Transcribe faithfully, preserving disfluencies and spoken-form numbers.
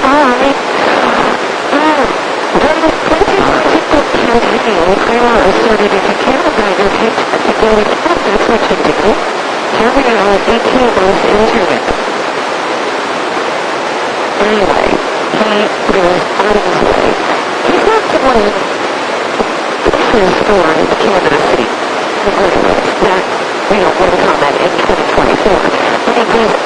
Hi. Uh, during the twenty twenty-two campaign, Iowa asserted if a cattle driver takes to go to Texas, which he did, Gabrielle was eighteen months into it. Anyway, he was on his way. He's not someone this is for the Kansas City. That, we don't want to call that in twenty twenty-four. But he goes